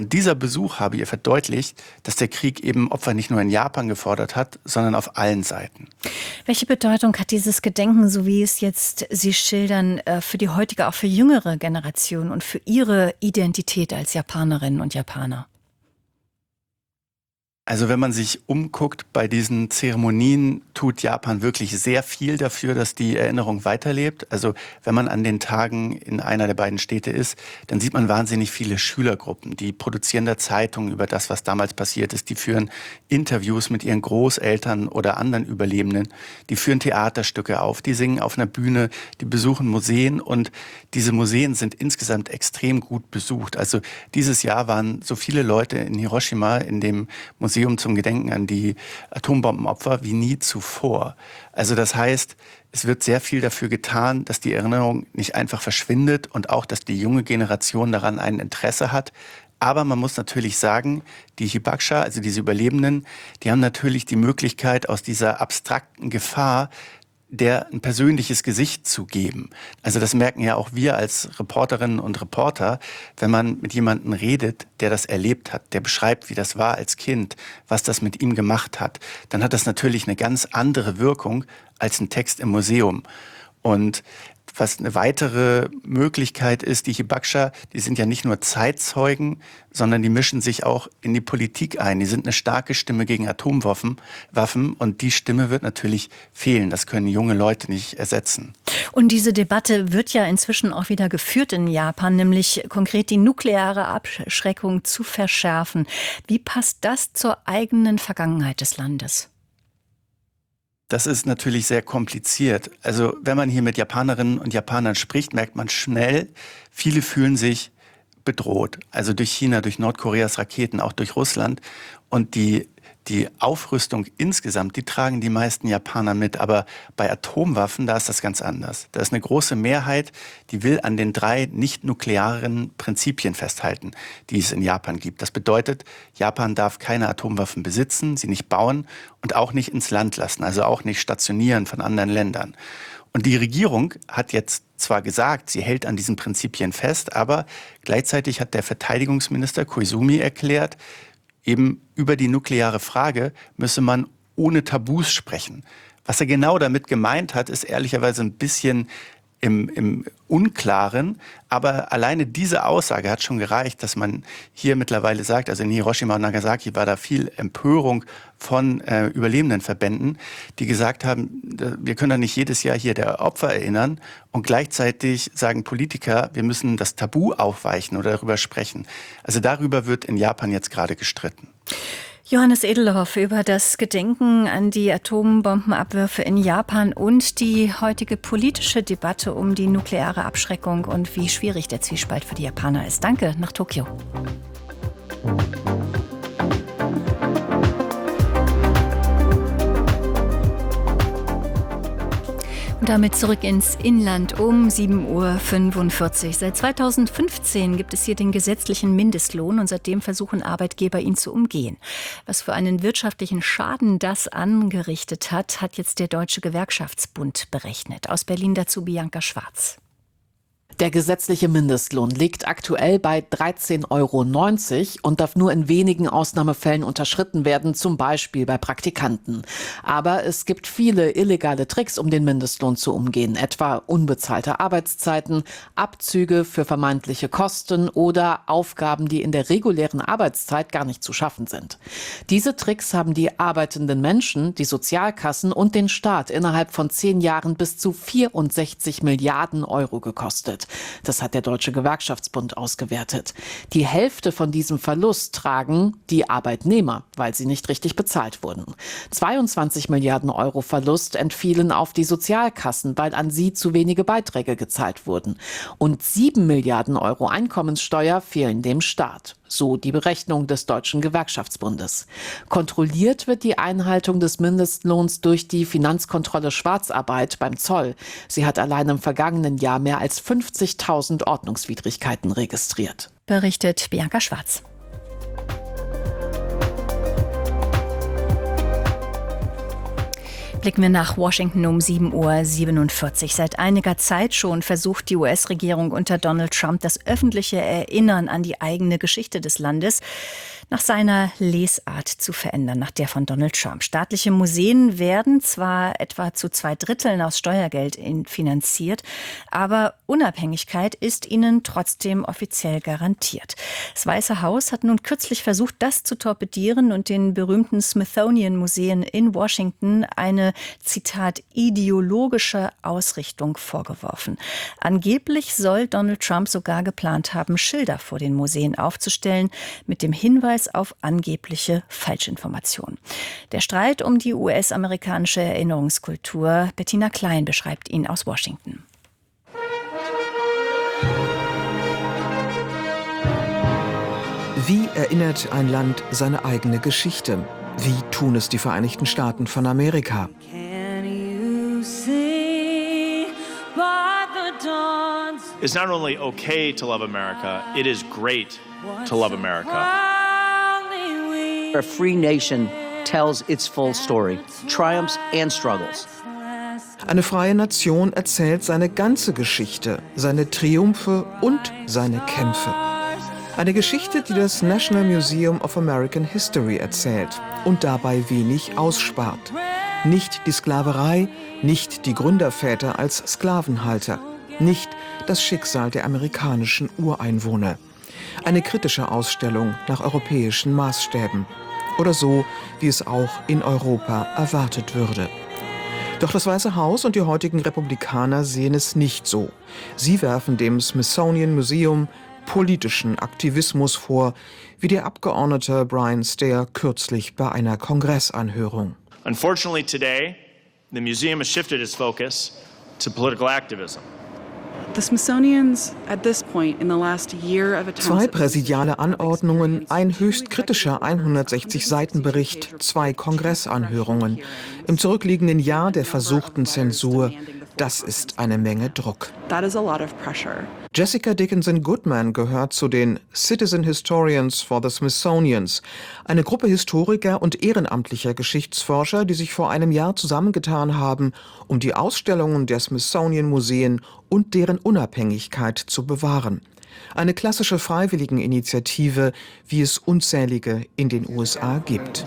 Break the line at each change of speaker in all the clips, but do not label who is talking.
Und dieser Besuch habe ihr verdeutlicht, dass der Krieg eben Opfer nicht nur in Japan gefordert hat, sondern auf allen Seiten.
Welche Bedeutung hat dieses Gedenken, so wie es jetzt Sie schildern, für die heutige, auch für jüngere Generationen und für Ihre Identität als Japanerinnen und Japaner?
Also wenn man sich umguckt bei diesen Zeremonien, tut Japan wirklich sehr viel dafür, dass die Erinnerung weiterlebt. Also wenn man an den Tagen in einer der beiden Städte ist, dann sieht man wahnsinnig viele Schülergruppen, die produzieren da Zeitungen über das, was damals passiert ist. Die führen Interviews mit ihren Großeltern oder anderen Überlebenden. Die führen Theaterstücke auf, die singen auf einer Bühne, die besuchen Museen und diese Museen sind insgesamt extrem gut besucht. Also dieses Jahr waren so viele Leute in Hiroshima in dem Museum zum Gedenken an die Atombombenopfer wie nie zuvor. Also das heißt, es wird sehr viel dafür getan, dass die Erinnerung nicht einfach verschwindet und auch, dass die junge Generation daran ein Interesse hat. Aber man muss natürlich sagen, die Hibakusha, also diese Überlebenden, die haben natürlich die Möglichkeit, aus dieser abstrakten Gefahr der ein persönliches Gesicht zu geben. Also das merken ja auch wir als Reporterinnen und Reporter, wenn man mit jemandem redet, der das erlebt hat, der beschreibt, wie das war als Kind, was das mit ihm gemacht hat, dann hat das natürlich eine ganz andere Wirkung als ein Text im Museum. Und was eine weitere Möglichkeit ist, die Hibakusha, die sind ja nicht nur Zeitzeugen, sondern die mischen sich auch in die Politik ein. Die sind eine starke Stimme gegen Atomwaffen und die Stimme wird natürlich fehlen. Das können junge Leute nicht ersetzen.
Und diese Debatte wird ja inzwischen auch wieder geführt in Japan, nämlich konkret die nukleare Abschreckung zu verschärfen. Wie passt das zur eigenen Vergangenheit des Landes?
Das ist natürlich sehr kompliziert. Also wenn man hier mit Japanerinnen und Japanern spricht, merkt man schnell, viele fühlen sich bedroht. Also durch China, durch Nordkoreas Raketen, auch durch Russland. Und die Aufrüstung insgesamt, die tragen die meisten Japaner mit. Aber bei Atomwaffen, da ist das ganz anders. Da ist eine große Mehrheit, die will an den 3 nicht-nuklearen Prinzipien festhalten, die es in Japan gibt. Das bedeutet, Japan darf keine Atomwaffen besitzen, sie nicht bauen und auch nicht ins Land lassen, also auch nicht stationieren von anderen Ländern. Und die Regierung hat jetzt zwar gesagt, sie hält an diesen Prinzipien fest, aber gleichzeitig hat der Verteidigungsminister Koizumi erklärt, eben über die nukleare Frage müsse man ohne Tabus sprechen. Was er genau damit gemeint hat, ist ehrlicherweise ein bisschen im Unklaren. Aber alleine diese Aussage hat schon gereicht, dass man hier mittlerweile sagt, also in Hiroshima und Nagasaki war da viel Empörung von Überlebendenverbänden, die gesagt haben, wir können doch nicht jedes Jahr hier der Opfer erinnern. Und gleichzeitig sagen Politiker, wir müssen das Tabu aufweichen oder darüber sprechen. Also darüber wird in Japan jetzt gerade gestritten.
Johannes Edelhoff über das Gedenken an die Atombombenabwürfe in Japan und die heutige politische Debatte um die nukleare Abschreckung und wie schwierig der Zwiespalt für die Japaner ist. Danke, nach Tokio. Und damit zurück ins Inland um 7:45 Uhr. Seit 2015 gibt es hier den gesetzlichen Mindestlohn und seitdem versuchen Arbeitgeber, ihn zu umgehen. Was für einen wirtschaftlichen Schaden das angerichtet hat, hat jetzt der Deutsche Gewerkschaftsbund berechnet. Aus Berlin dazu Bianca Schwarz.
Der gesetzliche Mindestlohn liegt aktuell bei 13,90 € und darf nur in wenigen Ausnahmefällen unterschritten werden, zum Beispiel bei Praktikanten. Aber es gibt viele illegale Tricks, um den Mindestlohn zu umgehen, etwa unbezahlte Arbeitszeiten, Abzüge für vermeintliche Kosten oder Aufgaben, die in der regulären Arbeitszeit gar nicht zu schaffen sind. Diese Tricks haben die arbeitenden Menschen, die Sozialkassen und den Staat innerhalb von 10 Jahren bis zu 64 Milliarden € gekostet. Das hat der Deutsche Gewerkschaftsbund ausgewertet. Die Hälfte von diesem Verlust tragen die Arbeitnehmer, weil sie nicht richtig bezahlt wurden. 22 Milliarden € Verlust entfielen auf die Sozialkassen, weil an sie zu wenige Beiträge gezahlt wurden. Und 7 Milliarden € Einkommenssteuer fehlen dem Staat. So die Berechnung des Deutschen Gewerkschaftsbundes. Kontrolliert wird die Einhaltung des Mindestlohns durch die Finanzkontrolle Schwarzarbeit beim Zoll. Sie hat allein im vergangenen Jahr mehr als 50.000 Ordnungswidrigkeiten registriert.
Berichtet Bianca Schwarz. Blicken wir nach Washington um 7:47 Uhr. Seit einiger Zeit schon versucht die US-Regierung unter Donald Trump das öffentliche Erinnern an die eigene Geschichte des Landes nach seiner Lesart zu verändern, nach der von Donald Trump. Staatliche Museen werden zwar etwa zu 2/3 aus Steuergeld finanziert, aber Unabhängigkeit ist ihnen trotzdem offiziell garantiert. Das Weiße Haus hat nun kürzlich versucht, das zu torpedieren und den berühmten Smithsonian-Museen in Washington eine, Zitat, ideologische Ausrichtung vorgeworfen. Angeblich soll Donald Trump sogar geplant haben, Schilder vor den Museen aufzustellen, mit dem Hinweis auf angebliche Falschinformationen. Der Streit um die US-amerikanische Erinnerungskultur, Bettina Klein beschreibt ihn aus Washington.
Wie erinnert ein Land seine eigene Geschichte? Wie tun es die Vereinigten Staaten von Amerika?
It's not only okay to love America, it is great to love America.
A free nation tells its full story, triumphs and struggles.
Eine freie Nation erzählt seine ganze Geschichte, seine Triumphe und seine Kämpfe. Eine Geschichte, die das National Museum of American History erzählt und dabei wenig ausspart. Nicht die Sklaverei, nicht die Gründerväter als Sklavenhalter, nicht das Schicksal der amerikanischen Ureinwohner. Eine kritische Ausstellung nach europäischen Maßstäben. Oder so, wie es auch in Europa erwartet würde. Doch das Weiße Haus und die heutigen Republikaner sehen es nicht so. Sie werfen dem Smithsonian Museum politischen Aktivismus vor, wie der Abgeordnete Brian Steyer kürzlich bei einer Kongressanhörung.
Unfortunately today, the museum has shifted its focus to political activism.
Zwei präsidiale Anordnungen, ein höchst kritischer 160-Seiten-Bericht, 2 Kongressanhörungen. Im zurückliegenden Jahr der versuchten Zensur, das ist eine Menge Druck. Jessica Dickinson Goodman gehört zu den Citizen Historians for the Smithsonians, eine Gruppe Historiker und ehrenamtlicher Geschichtsforscher, die sich vor einem Jahr zusammengetan haben, um die Ausstellungen der Smithsonian-Museen und deren Unabhängigkeit zu bewahren. Eine klassische Freiwilligeninitiative, wie es unzählige in den USA gibt.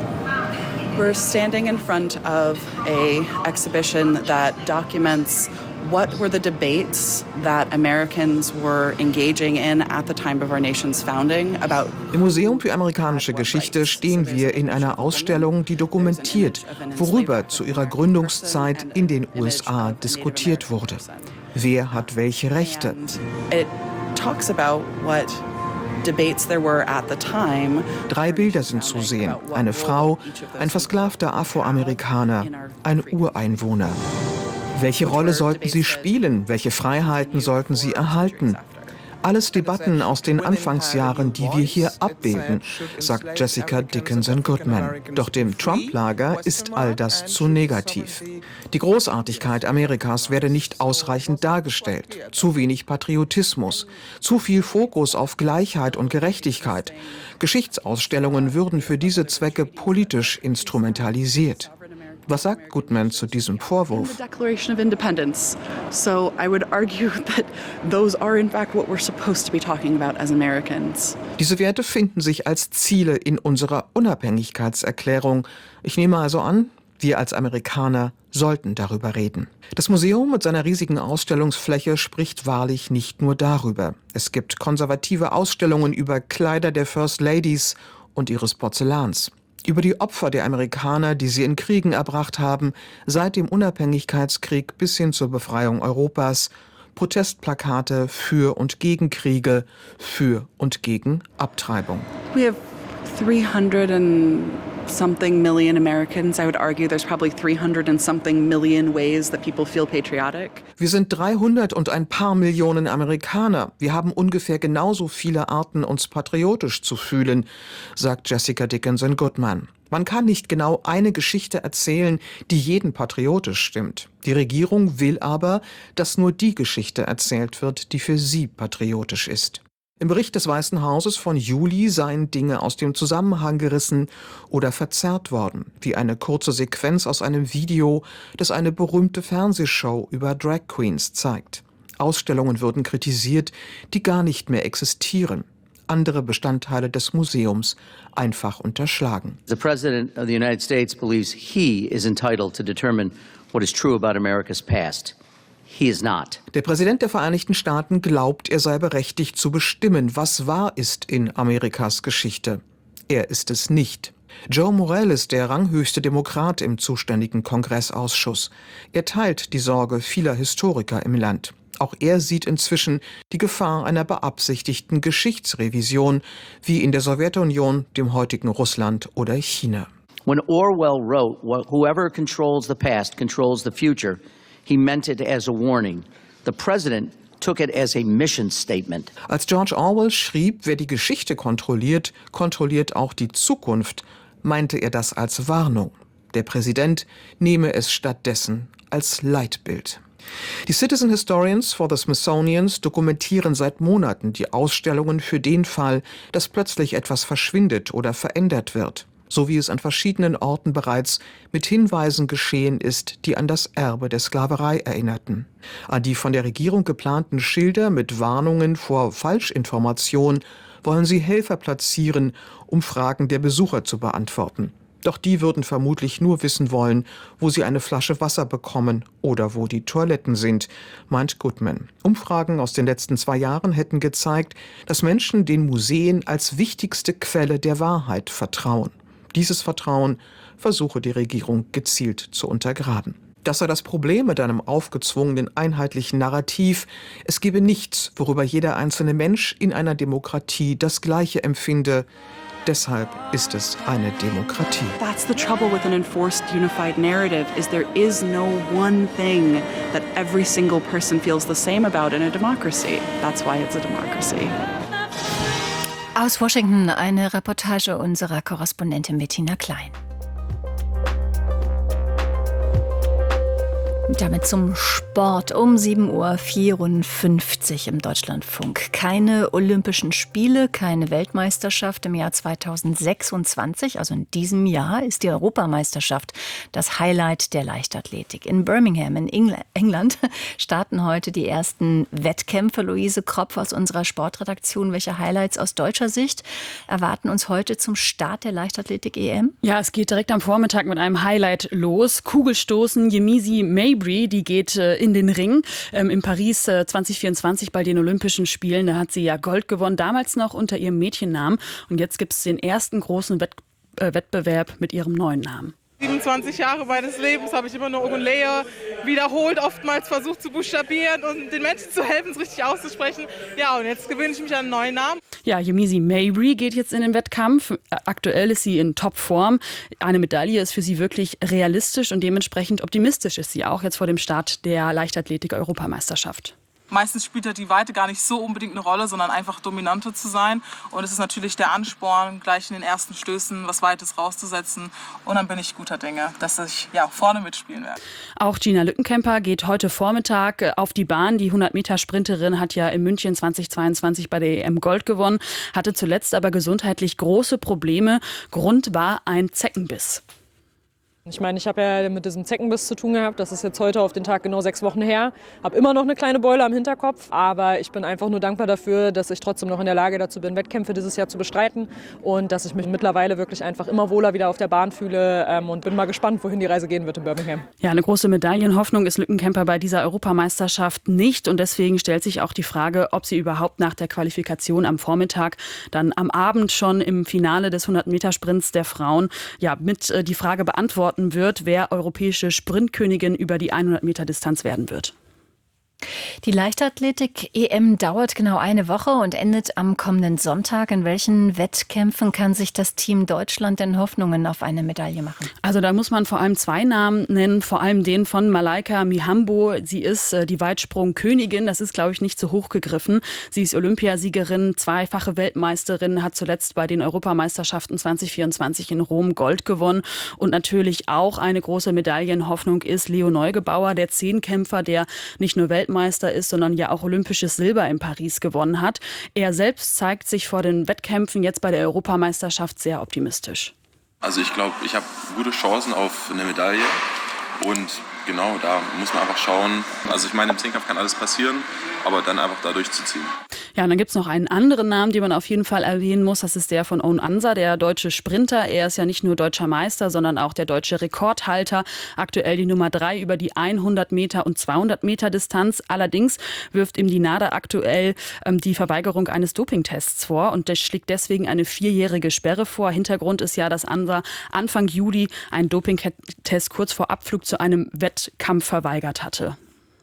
We're standing in front of a exhibition that documents what were the debates that Americans were engaging in at the time of our nation's founding about.
Im Museum für amerikanische Geschichte stehen wir in einer Ausstellung, die dokumentiert, worüber zu ihrer Gründungszeit in den USA diskutiert wurde. Wer hat welche Rechte?
It talks about what debates there were at the time.
3 Bilder sind zu sehen. Eine Frau, ein versklavter Afroamerikaner, ein Ureinwohner. Welche Rolle sollten sie spielen? Welche Freiheiten sollten sie erhalten? Alles Debatten aus den Anfangsjahren, die wir hier abbilden, sagt Jessica Dickinson Goodman. Doch dem Trump-Lager ist all das zu negativ. Die Großartigkeit Amerikas werde nicht ausreichend dargestellt. Zu wenig Patriotismus, zu viel Fokus auf Gleichheit und Gerechtigkeit. Geschichtsausstellungen würden für diese Zwecke politisch instrumentalisiert. Was sagt Goodman zu diesem Vorwurf?
Declaration of Independence. So I would argue that those are in fact what we're supposed to be talking about as Americans.
Diese Werte finden sich als Ziele in unserer Unabhängigkeitserklärung. Ich nehme also an, wir als Amerikaner sollten darüber reden. Das Museum mit seiner riesigen Ausstellungsfläche spricht wahrlich nicht nur darüber. Es gibt konservative Ausstellungen über Kleider der First Ladies und ihres Porzellans. Über die Opfer der Amerikaner, die sie in Kriegen erbracht haben, seit dem Unabhängigkeitskrieg bis hin zur Befreiung Europas, Protestplakate für und gegen Kriege, für und gegen Abtreibung.
We have 300 and something million Americans. I would argue there's probably 300 and something million ways that people feel patriotic.
Wir sind 300 und ein paar Millionen Amerikaner. Wir haben ungefähr genauso viele Arten, uns patriotisch zu fühlen, sagt Jessica Dickinson Goodman. Man kann nicht genau eine Geschichte erzählen, die jeden patriotisch stimmt. Die Regierung will aber, dass nur die Geschichte erzählt wird, die für sie patriotisch ist. Im Bericht des Weißen Hauses von Juli seien Dinge aus dem Zusammenhang gerissen oder verzerrt worden, wie eine kurze Sequenz aus einem Video, das eine berühmte Fernsehshow über Drag Queens zeigt. Ausstellungen würden kritisiert, die gar nicht mehr existieren. Andere Bestandteile des Museums einfach unterschlagen.
The President of the United States believes he is entitled to determine what is true about America's past. He is not.
Der Präsident der Vereinigten Staaten glaubt, er sei berechtigt zu bestimmen, was wahr ist in Amerikas Geschichte. Er ist es nicht. Joe Morelle ist der ranghöchste Demokrat im zuständigen Kongressausschuss. Er teilt die Sorge vieler Historiker im Land. Auch er sieht inzwischen die Gefahr einer beabsichtigten Geschichtsrevision, wie in der Sowjetunion, dem heutigen Russland oder China.
When Orwell wrote, "Whoever controls the past controls the future," he meant it as a warning. The president took it as a mission statement.
Als George Orwell schrieb, wer die Geschichte kontrolliert, kontrolliert auch die Zukunft, meinte er das als Warnung. Der Präsident nehme es stattdessen als Leitbild. Die Citizen Historians for the Smithsonians dokumentieren seit Monaten die Ausstellungen für den Fall, dass plötzlich etwas verschwindet oder verändert wird, so wie es an verschiedenen Orten bereits mit Hinweisen geschehen ist, die an das Erbe der Sklaverei erinnerten. An die von der Regierung geplanten Schilder mit Warnungen vor Falschinformation wollen sie Helfer platzieren, um Fragen der Besucher zu beantworten. Doch die würden vermutlich nur wissen wollen, wo sie eine Flasche Wasser bekommen oder wo die Toiletten sind, meint Goodman. Umfragen aus den letzten 2 Jahren hätten gezeigt, dass Menschen den Museen als wichtigste Quelle der Wahrheit vertrauen. Dieses Vertrauen versuche die Regierung gezielt zu untergraben. Das sei das Problem mit einem aufgezwungenen einheitlichen Narrativ. Es gebe nichts, worüber jeder einzelne Mensch in einer Demokratie das Gleiche empfinde. Deshalb ist es eine Demokratie.
That's the trouble with an enforced unified narrative, is there is no one thing that every single person feels the same about in a democracy. That's why it's a democracy.
Aus Washington eine Reportage unserer Korrespondentin Bettina Klein. Damit zum Sport um 7:54 Uhr im Deutschlandfunk. Keine Olympischen Spiele, keine Weltmeisterschaft im Jahr 2026, also in diesem Jahr, ist die Europameisterschaft das Highlight der Leichtathletik. In Birmingham in England starten heute die ersten Wettkämpfe. Luise Kropf aus unserer Sportredaktion. Welche Highlights aus deutscher Sicht erwarten uns heute zum Start der Leichtathletik-EM?
Ja, es geht direkt am Vormittag mit einem Highlight los. Kugelstoßen, Yemisi Mabry, die geht in den Ring. In Paris 2024 bei den Olympischen Spielen, da hat sie ja Gold gewonnen, damals noch unter ihrem Mädchennamen. Und jetzt gibt es den ersten großen Wettbewerb mit ihrem neuen Namen.
27 Jahre meines Lebens habe ich immer nur Ogunleye wiederholt, oftmals versucht zu buchstabieren und den Menschen zu helfen, es richtig auszusprechen. Ja, und jetzt gewöhne ich mich an einen neuen Namen.
Ja, Yemisi Mabry geht jetzt in den Wettkampf. Aktuell ist sie in Topform. Eine Medaille ist für sie wirklich realistisch und dementsprechend optimistisch ist sie auch jetzt vor dem Start der Leichtathletik-Europameisterschaft.
Meistens spielt ja die Weite gar nicht so unbedingt eine Rolle, sondern einfach dominanter zu sein. Und es ist natürlich der Ansporn, gleich in den ersten Stößen was Weites rauszusetzen. Und dann bin ich guter Dinge, dass ich vorne mitspielen werde.
Auch Gina Lückenkämper geht heute Vormittag auf die Bahn. Die 100-Meter-Sprinterin hat ja in München 2022 bei der EM Gold gewonnen, hatte zuletzt aber gesundheitlich große Probleme. Grund war ein Zeckenbiss.
Ich meine, ich habe ja mit diesem Zeckenbiss zu tun gehabt. Das ist jetzt heute auf den Tag genau 6 Wochen her. Habe immer noch eine kleine Beule am Hinterkopf. Aber ich bin einfach nur dankbar dafür, dass ich trotzdem noch in der Lage dazu bin, Wettkämpfe dieses Jahr zu bestreiten. Und dass ich mich mittlerweile wirklich einfach immer wohler wieder auf der Bahn fühle. Und bin mal gespannt, wohin die Reise gehen wird in Birmingham.
Ja, eine große Medaillenhoffnung ist Lückenkämper bei dieser Europameisterschaft nicht. Und deswegen stellt sich auch die Frage, ob sie überhaupt nach der Qualifikation am Vormittag, dann am Abend schon im Finale des 100-Meter-Sprints der Frauen, mit die Frage beantworten wird, wer europäische Sprintkönigin über die 100-Meter-Distanz werden wird.
Die Leichtathletik-EM dauert genau eine Woche und endet am kommenden Sonntag. In welchen Wettkämpfen kann sich das Team Deutschland denn Hoffnungen auf eine Medaille machen?
Also da muss man vor allem 2 Namen nennen, vor allem den von Malaika Mihambo. Sie ist die Weitsprungkönigin, das ist, glaube ich, nicht zu hoch gegriffen. Sie ist Olympiasiegerin, 2-fache Weltmeisterin, hat zuletzt bei den Europameisterschaften 2024 in Rom Gold gewonnen. Und natürlich auch eine große Medaillenhoffnung ist Leo Neugebauer, der Zehnkämpfer, der nicht nur Weltmeister Weltmeister ist, sondern ja auch olympisches Silber in Paris gewonnen hat. Er selbst zeigt sich vor den Wettkämpfen jetzt bei der Europameisterschaft sehr optimistisch.
Also ich glaube, ich habe gute Chancen auf eine Medaille und genau, da muss man einfach schauen. Also ich meine, im Zehnkampf kann alles passieren, aber dann einfach da durchzuziehen.
Ja, und dann gibt es noch einen anderen Namen, den man auf jeden Fall erwähnen muss. Das ist der von Owen Ansa, der deutsche Sprinter. Er ist ja nicht nur deutscher Meister, sondern auch der deutsche Rekordhalter. Aktuell die Nummer 3 über die 100 Meter und 200 Meter Distanz. Allerdings wirft ihm die NADA aktuell die Verweigerung eines Dopingtests vor. Und das schlägt deswegen eine 4-jährige Sperre vor. Hintergrund ist ja, dass Ansa Anfang Juli einen Dopingtest kurz vor Abflug zu einem Wettkampf verweigert hatte.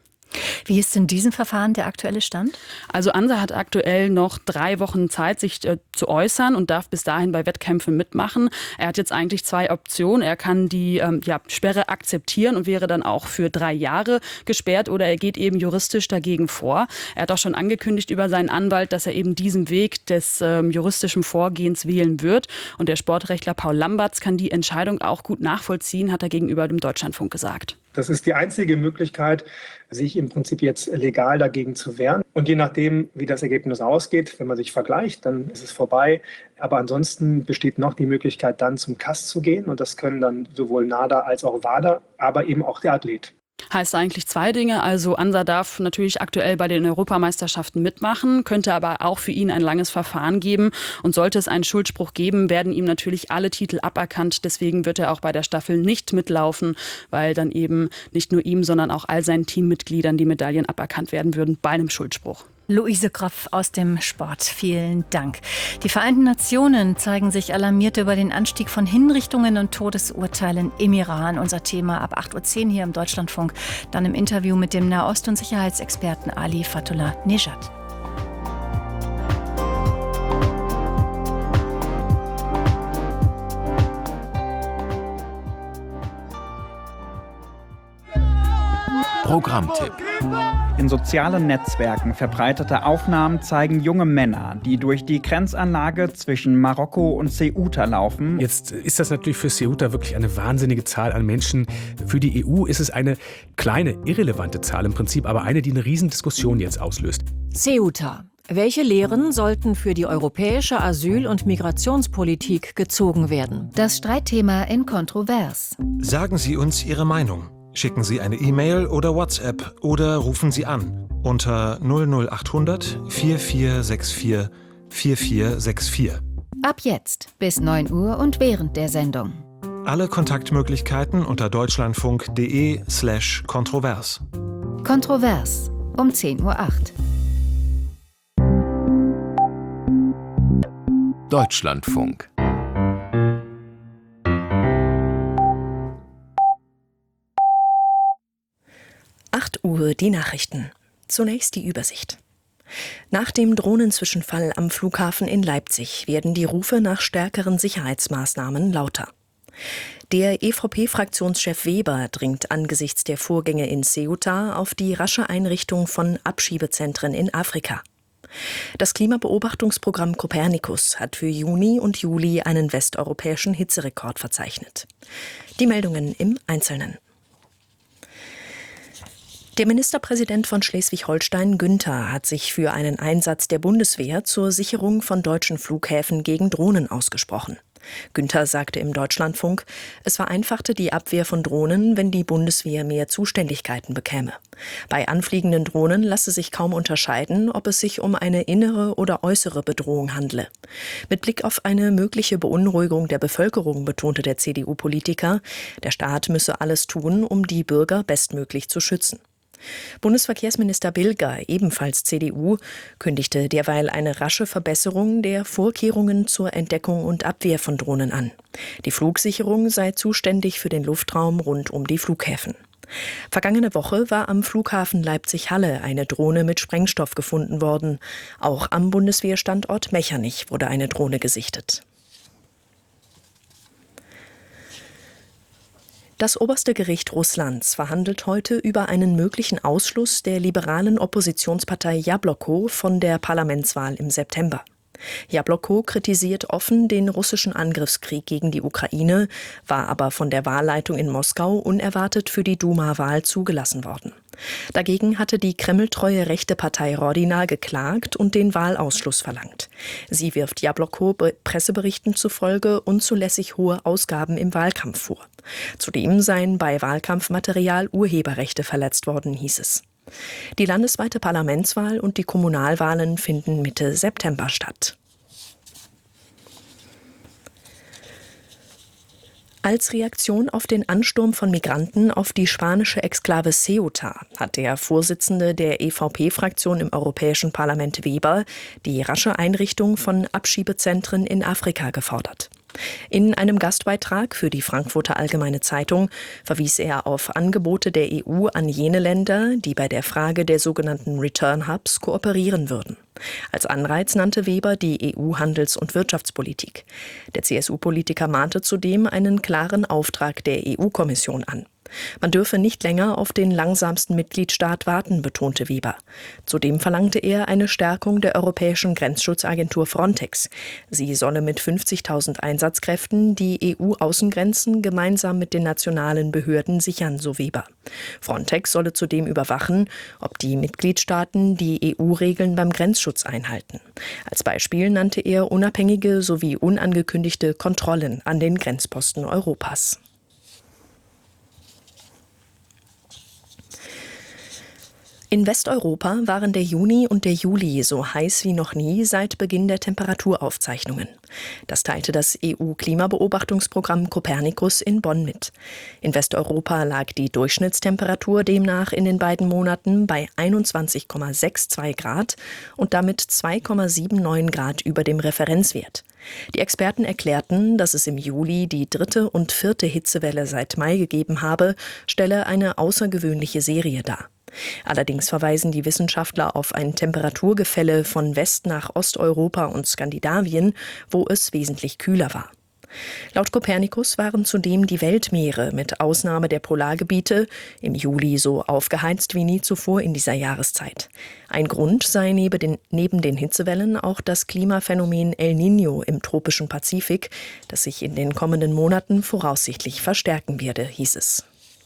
Wie ist in diesem Verfahren der aktuelle Stand?
Also Ansa hat aktuell noch 3 Wochen Zeit, sich zu äußern und darf bis dahin bei Wettkämpfen mitmachen. Er hat jetzt eigentlich 2 Optionen. Er kann die Sperre akzeptieren und wäre dann auch für 3 Jahre gesperrt oder er geht eben juristisch dagegen vor. Er hat auch schon angekündigt über seinen Anwalt, dass er eben diesen Weg des juristischen Vorgehens wählen wird. Und der Sportrechtler Paul Lamberts kann die Entscheidung auch gut nachvollziehen, hat er gegenüber dem Deutschlandfunk gesagt.
Das ist die einzige Möglichkeit, sich im Prinzip jetzt legal dagegen zu wehren. Und je nachdem, wie das Ergebnis ausgeht, wenn man sich vergleicht, dann ist es vorbei. Aber ansonsten besteht noch die Möglichkeit, dann zum KAS zu gehen. Und das können dann sowohl NADA als auch WADA, aber eben auch der Athlet.
Heißt eigentlich 2 Dinge. Also Ansa darf natürlich aktuell bei den Europameisterschaften mitmachen, könnte aber auch für ihn ein langes Verfahren geben. Und sollte es einen Schuldspruch geben, werden ihm natürlich alle Titel aberkannt. Deswegen wird er auch bei der Staffel nicht mitlaufen, weil dann eben nicht nur ihm, sondern auch all seinen Teammitgliedern die Medaillen aberkannt werden würden bei einem Schuldspruch.
Luise Groff aus dem Sport. Vielen Dank. Die Vereinten Nationen zeigen sich alarmiert über den Anstieg von Hinrichtungen und Todesurteilen im Iran. Unser Thema ab 8.10 Uhr hier im Deutschlandfunk. Dann im Interview mit dem Nahost- und Sicherheitsexperten Ali Fatullah Nejad.
Programmtipp.
In sozialen Netzwerken verbreitete Aufnahmen zeigen junge Männer, die durch die Grenzanlage zwischen Marokko und Ceuta laufen.
Jetzt ist das natürlich für Ceuta wirklich eine wahnsinnige Zahl an Menschen. Für die EU ist es eine kleine, irrelevante Zahl im Prinzip, aber eine, die eine Riesendiskussion jetzt auslöst.
Ceuta. Welche Lehren sollten für die europäische Asyl- und Migrationspolitik gezogen werden?
Das Streitthema in Kontrovers.
Sagen Sie uns Ihre Meinung. Schicken Sie eine E-Mail oder WhatsApp oder rufen Sie an unter 00800 4464 4464.
Ab jetzt bis 9 Uhr und während der Sendung.
Alle Kontaktmöglichkeiten unter deutschlandfunk.de/kontrovers.
Kontrovers um 10.08 Uhr.
Deutschlandfunk.
Uhr die Nachrichten. Zunächst die Übersicht. Nach dem Drohnenzwischenfall am Flughafen in Leipzig werden die Rufe nach stärkeren Sicherheitsmaßnahmen lauter. Der EVP-Fraktionschef Weber dringt angesichts der Vorgänge in Ceuta auf die rasche Einrichtung von Abschiebezentren in Afrika. Das Klimabeobachtungsprogramm Copernicus hat für Juni und Juli einen westeuropäischen Hitzerekord verzeichnet. Die Meldungen im Einzelnen. Der Ministerpräsident von Schleswig-Holstein, Günther, hat sich für einen Einsatz der Bundeswehr zur Sicherung von deutschen Flughäfen gegen Drohnen ausgesprochen. Günther sagte im Deutschlandfunk, es vereinfachte die Abwehr von Drohnen, wenn die Bundeswehr mehr Zuständigkeiten bekäme. Bei anfliegenden Drohnen lasse sich kaum unterscheiden, ob es sich um eine innere oder äußere Bedrohung handle. Mit Blick auf eine mögliche Beunruhigung der Bevölkerung betonte der CDU-Politiker, der Staat müsse alles tun, um die Bürger bestmöglich zu schützen. Bundesverkehrsminister Bilger, ebenfalls CDU, kündigte derweil eine rasche Verbesserung der Vorkehrungen zur Entdeckung und Abwehr von Drohnen an. Die Flugsicherung sei zuständig für den Luftraum rund um die Flughäfen. Vergangene Woche war am Flughafen Leipzig-Halle eine Drohne mit Sprengstoff gefunden worden. Auch am Bundeswehrstandort Mechernich wurde eine Drohne gesichtet. Das oberste Gericht Russlands verhandelt heute über einen möglichen Ausschluss der liberalen Oppositionspartei Jabloko von der Parlamentswahl im September. Jabloko kritisiert offen den russischen Angriffskrieg gegen die Ukraine, war aber von der Wahlleitung in Moskau unerwartet für die Duma-Wahl zugelassen worden. Dagegen hatte die kremltreue rechte Partei Rodina geklagt und den Wahlausschluss verlangt. Sie wirft Jabloko Presseberichten zufolge unzulässig hohe Ausgaben im Wahlkampf vor. Zudem seien bei Wahlkampfmaterial Urheberrechte verletzt worden, hieß es. Die landesweite Parlamentswahl und die Kommunalwahlen finden Mitte September statt. Als Reaktion auf den Ansturm von Migranten auf die spanische Exklave Ceuta hat der Vorsitzende der EVP-Fraktion im Europäischen Parlament Weber die rasche Einrichtung von Abschiebezentren in Afrika gefordert. In einem Gastbeitrag für die Frankfurter Allgemeine Zeitung verwies er auf Angebote der EU an jene Länder, die bei der Frage der sogenannten Return Hubs kooperieren würden. Als Anreiz nannte Weber die EU-Handels- und Wirtschaftspolitik. Der CSU-Politiker mahnte zudem einen klaren Auftrag der EU-Kommission an. Man dürfe nicht länger auf den langsamsten Mitgliedstaat warten, betonte Weber. Zudem verlangte er eine Stärkung der europäischen Grenzschutzagentur Frontex. Sie solle mit 50.000 Einsatzkräften die EU-Außengrenzen gemeinsam mit den nationalen Behörden sichern, so Weber. Frontex solle zudem überwachen, ob die Mitgliedstaaten die EU-Regeln beim Grenzschutz einhalten. Als Beispiel nannte er unabhängige sowie unangekündigte Kontrollen an den Grenzposten Europas. In Westeuropa waren der Juni und der Juli so heiß wie noch nie seit Beginn der Temperaturaufzeichnungen. Das teilte das EU-Klimabeobachtungsprogramm Copernicus in Bonn mit. In Westeuropa lag die Durchschnittstemperatur demnach in den beiden Monaten bei 21,62 Grad und damit 2,79 Grad über dem Referenzwert. Die Experten erklärten, dass es im Juli die 3. und 4. Hitzewelle seit Mai gegeben habe, stelle eine außergewöhnliche Serie dar. Allerdings verweisen die Wissenschaftler auf ein Temperaturgefälle von West- nach Osteuropa und Skandinavien, wo es wesentlich kühler war. Laut Copernicus waren zudem die Weltmeere mit Ausnahme der Polargebiete im Juli so aufgeheizt wie nie zuvor in dieser Jahreszeit. Ein Grund sei neben den Hitzewellen auch das Klimaphänomen El Niño im tropischen Pazifik, das sich in den kommenden Monaten voraussichtlich verstärken werde, hieß es.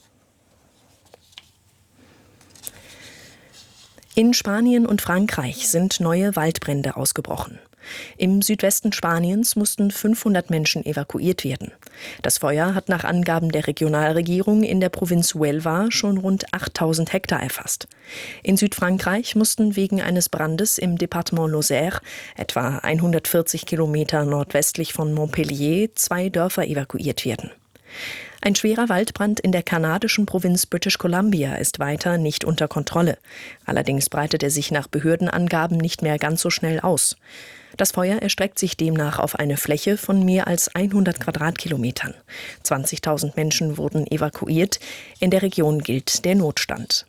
In Spanien und Frankreich sind neue Waldbrände ausgebrochen. Im Südwesten Spaniens mussten 500 Menschen evakuiert werden. Das Feuer hat nach Angaben der Regionalregierung in der Provinz Huelva schon rund 8000 Hektar erfasst. In Südfrankreich mussten wegen eines Brandes im Departement Lozère, etwa 140 Kilometer nordwestlich von Montpellier, 2 Dörfer evakuiert werden. Ein schwerer Waldbrand in der kanadischen Provinz British Columbia ist weiter nicht unter Kontrolle. Allerdings breitet er sich nach Behördenangaben nicht mehr ganz so schnell aus. Das Feuer erstreckt sich demnach auf eine Fläche von mehr als 100 Quadratkilometern. 20.000 Menschen wurden evakuiert. In der Region gilt der Notstand.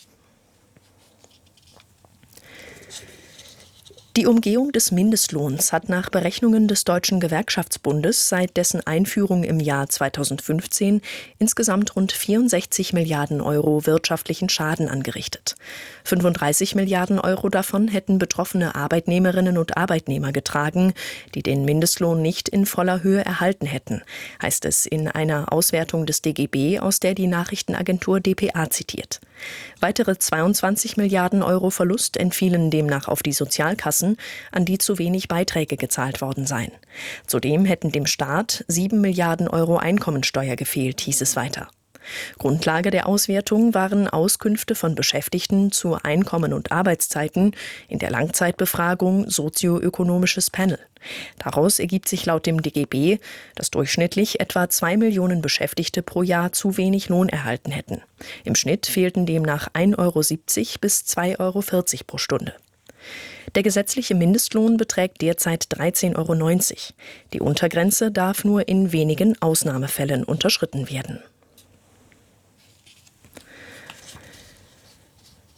Die Umgehung des Mindestlohns hat nach Berechnungen des Deutschen Gewerkschaftsbundes seit dessen Einführung im Jahr 2015 insgesamt rund 64 Milliarden Euro wirtschaftlichen Schaden angerichtet. 35 Milliarden Euro davon hätten betroffene Arbeitnehmerinnen und Arbeitnehmer getragen, die den Mindestlohn nicht in voller Höhe erhalten hätten, heißt es in einer Auswertung des DGB, aus der die Nachrichtenagentur dpa zitiert. Weitere 22 Milliarden Euro Verlust entfielen demnach auf die Sozialkassen, an die zu wenig Beiträge gezahlt worden seien. Zudem hätten dem Staat 7 Milliarden Euro Einkommensteuer gefehlt, hieß es weiter. Grundlage der Auswertung waren Auskünfte von Beschäftigten zu Einkommen und Arbeitszeiten in der Langzeitbefragung Sozioökonomisches Panel. Daraus ergibt sich laut dem DGB, dass durchschnittlich etwa 2 Millionen Beschäftigte pro Jahr zu wenig Lohn erhalten hätten. Im Schnitt fehlten demnach 1,70 Euro bis 2,40 Euro pro Stunde. Der gesetzliche Mindestlohn beträgt derzeit 13,90 Euro. Die Untergrenze darf nur in wenigen Ausnahmefällen unterschritten werden.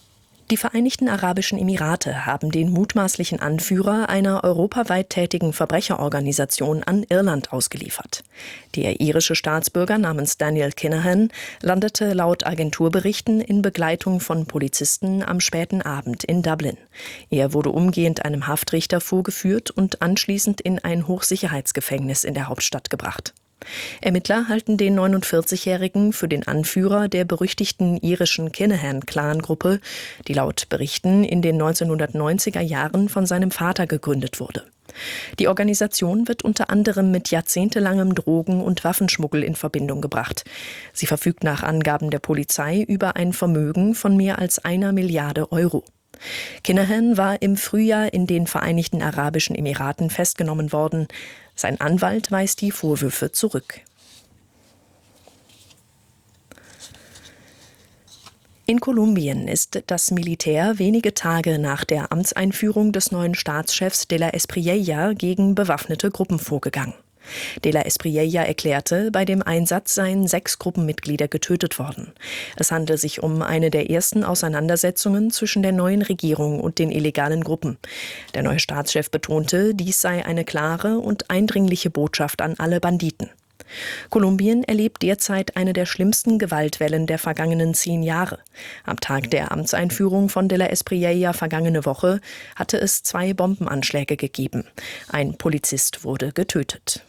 Die Vereinigten Arabischen Emirate haben den mutmaßlichen Anführer einer europaweit tätigen Verbrecherorganisation an Irland ausgeliefert. Der irische Staatsbürger namens Daniel Kinahan landete laut Agenturberichten in Begleitung von Polizisten am späten Abend in Dublin. Er wurde umgehend einem Haftrichter vorgeführt und anschließend in ein Hochsicherheitsgefängnis in der Hauptstadt gebracht. Ermittler halten den 49-Jährigen für den Anführer der berüchtigten irischen Kinahan-Clan-Gruppe, die laut Berichten in den 1990er Jahren von seinem Vater gegründet wurde. Die Organisation wird unter anderem mit jahrzehntelangem Drogen- und Waffenschmuggel in Verbindung gebracht. Sie verfügt nach Angaben der Polizei über ein Vermögen von mehr als 1 Milliarde Euro. Kinahan war im Frühjahr in den Vereinigten Arabischen Emiraten festgenommen worden. Sein Anwalt weist die Vorwürfe zurück. In Kolumbien ist das Militär wenige Tage nach der Amtseinführung des neuen Staatschefs de la Espriella gegen bewaffnete Gruppen vorgegangen. De la Espriella erklärte, bei dem Einsatz seien 6 Gruppenmitglieder getötet worden. Es handle sich um eine der ersten Auseinandersetzungen zwischen der neuen Regierung und den illegalen Gruppen. Der neue Staatschef betonte, dies sei eine klare und eindringliche Botschaft an alle Banditen. Kolumbien erlebt derzeit eine der schlimmsten Gewaltwellen der vergangenen 10 Jahre. Am Tag der Amtseinführung von de la Espriella vergangene Woche hatte es 2 Bombenanschläge gegeben. Ein Polizist wurde getötet.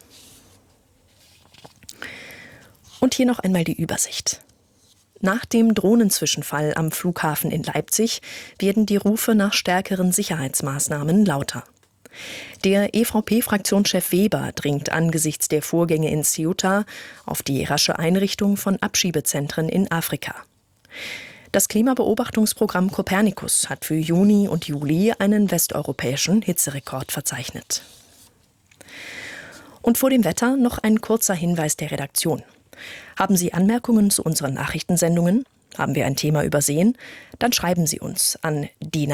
Und hier noch einmal die Übersicht. Nach dem Drohnenzwischenfall am Flughafen in Leipzig werden die Rufe nach stärkeren Sicherheitsmaßnahmen lauter. Der EVP-Fraktionschef Weber dringt angesichts der Vorgänge in Ceuta auf die rasche Einrichtung von Abschiebezentren in Afrika. Das Klimabeobachtungsprogramm Copernicus hat für Juni und Juli einen westeuropäischen Hitzerekord verzeichnet. Und vor dem Wetter noch ein kurzer Hinweis der Redaktion. Haben Sie Anmerkungen zu unseren Nachrichtensendungen? Haben wir ein Thema übersehen? Dann schreiben Sie uns an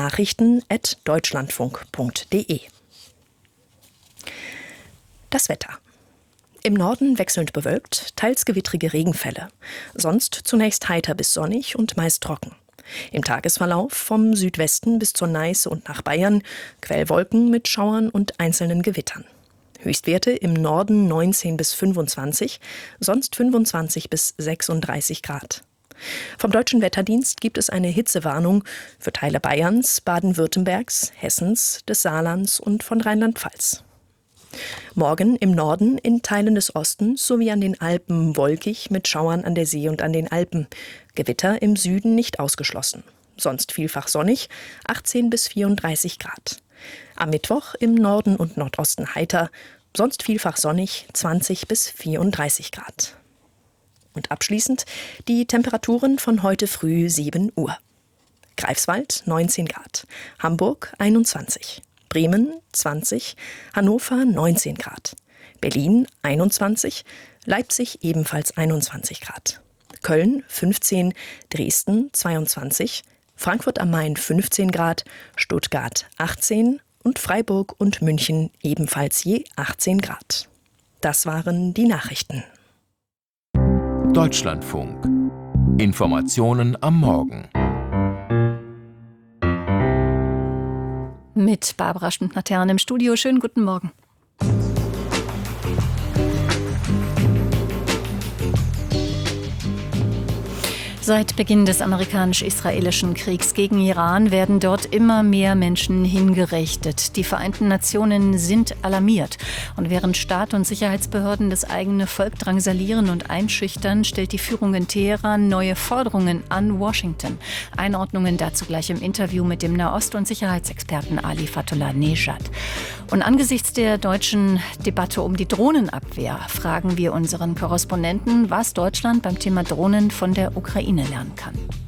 dienachrichten@deutschlandfunk.de. Das Wetter. Im Norden wechselnd bewölkt, teils gewittrige Regenfälle. Sonst zunächst heiter bis sonnig und meist trocken. Im Tagesverlauf vom Südwesten bis zur Neiße und nach Bayern Quellwolken mit Schauern und einzelnen Gewittern. Höchstwerte im Norden 19 bis 25, sonst 25 bis 36 Grad. Vom Deutschen Wetterdienst gibt es eine Hitzewarnung für Teile Bayerns, Baden-Württembergs, Hessens, des Saarlands und von Rheinland-Pfalz. Morgen im Norden, in Teilen des Ostens sowie an den Alpen wolkig mit Schauern an der See und an den Alpen. Gewitter im Süden nicht ausgeschlossen. Sonst vielfach sonnig, 18 bis 34 Grad. Am Mittwoch im Norden und Nordosten heiter, sonst vielfach sonnig, 20 bis 34 Grad. Und abschließend die Temperaturen von heute früh 7 Uhr. Greifswald 19 Grad, Hamburg 21, Bremen 20, Hannover 19 Grad, Berlin 21, Leipzig ebenfalls 21 Grad, Köln 15, Dresden 22, Frankfurt am Main 15 Grad, Stuttgart 18 und Freiburg und München ebenfalls je 18 Grad. Das waren die Nachrichten.
Deutschlandfunk. Informationen am Morgen.
Mit Barbara Schmidt-Matern im Studio. Schönen guten Morgen. Seit Beginn des amerikanisch-israelischen Kriegs gegen Iran werden dort immer mehr Menschen hingerichtet. Die Vereinten Nationen sind alarmiert. Und während Staat und Sicherheitsbehörden das eigene Volk drangsalieren und einschüchtern, stellt die Führung in Teheran neue Forderungen an Washington. Einordnungen dazu gleich im Interview mit dem Nahost- und Sicherheitsexperten Ali Fatullah Nejad. Und angesichts der deutschen Debatte um die Drohnenabwehr fragen wir unseren Korrespondenten, was Deutschland beim Thema Drohnen von der Ukraine lernen kann.